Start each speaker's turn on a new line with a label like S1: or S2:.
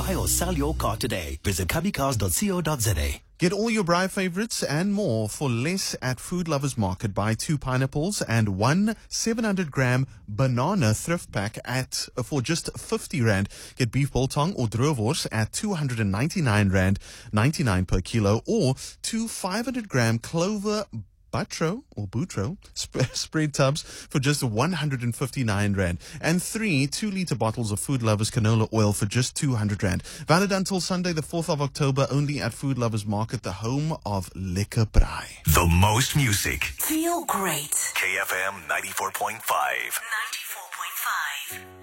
S1: Buy or sell your car today. Visit cubbycars.co.za.
S2: Get all your Braai favorites and more for less at Food Lovers Market. Buy 2 pineapples and 1 700-gram banana thrift pack for just 50 Rand. Get beef biltong or droewors at 299 Rand 99 per kilo, or 2 500-gram clover Boutro spread tubs for just 159 Rand, and 3 2-liter bottles of Food Lovers canola oil for just 200 Rand. Valid until Sunday the 4th of October, only at Food Lovers Market, the home of lekker braai.
S3: The most music.
S4: Feel great.
S3: KFM 94.5.
S4: 94.5.